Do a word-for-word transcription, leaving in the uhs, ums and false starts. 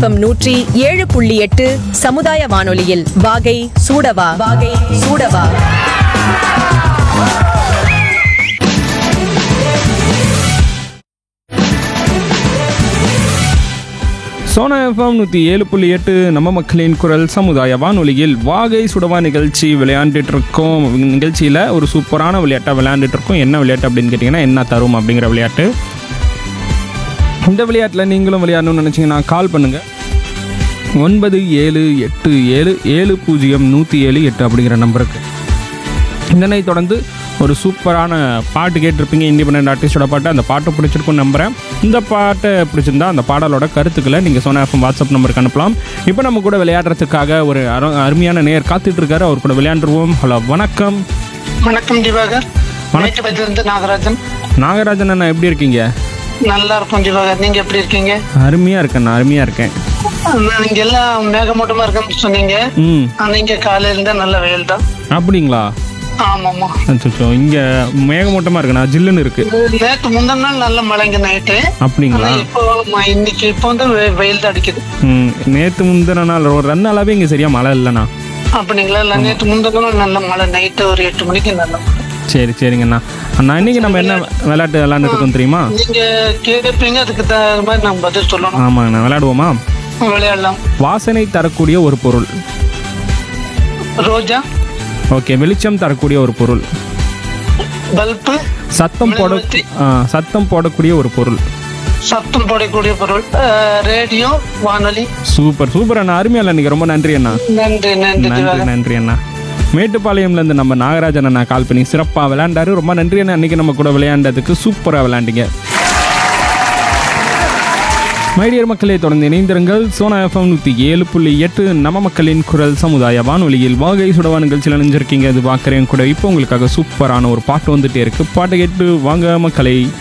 FM நூற்றி ஏழு புள்ளி எட்டு சமுதாய வானொலியில் வாகை சூடவா வாகை சூடவா. சோனா எஃப்எம் நூற்றி ஏழு புள்ளி எட்டு நம்ம மக்களின் குரல் சமுதாய வானொலியில் வாகை சுடவா நிகழ்ச்சி விளையாண்டுட்டு இருக்கோம். நிகழ்ச்சியில் ஒரு சூப்பரான விளையாட்டை விளையாண்டுட்டு இருக்கோம். என்ன விளையாட்டு அப்படின்னு கேட்டிங்கன்னா, என்ன தரும் அப்படிங்கிற விளையாட்டு. இந்த விளையாட்டில் நீங்களும் விளையாடணும்னு நினச்சிங்கன்னா கால் பண்ணுங்கள். ஒன்பது ஏழு எட்டு ஏழு ஏழு பூஜ்ஜியம் நூற்றி ஏழு எட்டு அப்படிங்கிற நம்பருக்கு. இதனை தொடர்ந்து ஒரு சூப்பரான பாட்டு கேட்டிருப்பீங்க, இண்டிபெண்டன்ட் ஆர்டிஸ்டோட பாட்டு. அந்த பாட்டை பிடிச்சிருக்குன்னு நம்புகிறேன். இந்த பாட்டை பிடிச்சிருந்தா அந்த பாடலோட கருத்துக்களை நீங்கள் சோனா எஃப்எம் வாட்ஸ்அப் நம்பருக்கு அனுப்பலாம். இப்போ நம்ம கூட விளையாடுறதுக்காக ஒரு அரு அருமையான நேயர் காத்துட்டு இருக்காரு. அவர் கூட விளையாண்டுருவோம். ஹலோ, வணக்கம். வணக்கம் திவாகர். வணக்கம் நாகராஜன். நாகராஜன் அண்ணா, எப்படி இருக்கீங்க? நல்லா இருக்கும் திவாகர், நீங்க எப்படி இருக்கீங்க? அருமையாக இருக்கேன், அருமையாக இருக்கேன். நீங்க எல்லாம் மேகமூட்டமா இருக்குன்னு சொன்னீங்க. ம், நீங்க காலையில இருந்தா நல்ல வெயில் தான். அப்படிங்களா? ஆமாமா, அச்சோ, இங்கே மேகமூட்டமாக இருக்குண்ணா, ஜில்லுன்னு இருக்கு. நேற்று முந்தின நாள் நல்ல மழைங்க நைட்டு. அப்படிங்களா? இப்போ இன்னைக்கு இப்போ வந்து வெயில் தான் அடிக்குது. ம், நேற்று முந்தின நாள் ஒரு ரெண்டு நாளாவே இங்கே சரியா மழை இல்லைண்ணா. அப்படிங்களா? இல்ல, நேற்று முந்தின நாள் நல்ல மழை, நைட்டு ஒரு எட்டு மணிக்கு நல்ல மழை. சரி சரிங்கண்ணா. அண்ணா, இன்னைக்கு நம்ம என்ன விளையாட்டு விளையாண்டுட்டு இருக்கோம் தெரியுமா? நீங்க கேட்பீங்க, அதுக்கு தகுந்த மாதிரி நம்ம பதில் சொல்லணும். ஆமாங்கண்ணா, விளையாடுவோமா? விளையாடலாம். வாசனை தரக்கூடிய ஒரு பொருள். ரோஜா. ஓகே. வெளிச்சம் தரக்கூடிய ஒரு பொருள். பல்பு. சத்தம் போட ஆ, சத்தம் போடக்கூடிய ஒரு பொருள். சத்தம் போடக்கூடிய பொருள். ரேடியோ, வானொலி. சூப்பர் சூப்பர் அண்ணா, அருமையா இல்லை நீங்கள். ரொம்ப நன்றி அண்ணா. நன்றி நன்றி நன்றி நன்றி அண்ணா. மேட்டுப்பாளையம்லேருந்து நம்ம நாகராஜன் அண்ணா கால் பண்ணி சிறப்பாக விளையாண்டாரு. ரொம்ப நன்றி அண்ணா, அன்றைக்கி நம்ம கூட விளையாண்டதுக்கு. சூப்பராக விளையாண்டிங்க. மைடியர் மக்களே, தொடர்ந்து இணைந்திருங்கள். சோனா எஃப்எம் நூற்றி ஏழு புள்ளி எட்டு நம்ம மக்களின் குரல் சமுதாய வானொலியில் வாகை சுடவா நிகழ்ச்சியில் நினைஞ்சிருக்கீங்க. அது பார்க்குறேன் கூட. இப்போ உங்களுக்காக சூப்பரான ஒரு பாட்டு வந்துட்டே இருக்கு. பாட்டை கேட்டு வாங்க மக்களே.